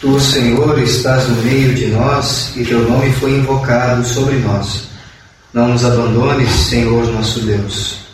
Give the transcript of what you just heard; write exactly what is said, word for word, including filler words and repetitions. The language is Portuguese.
Tu, Senhor, estás no meio de nós e teu nome foi invocado sobre nós. Não nos abandones, Senhor nosso Deus.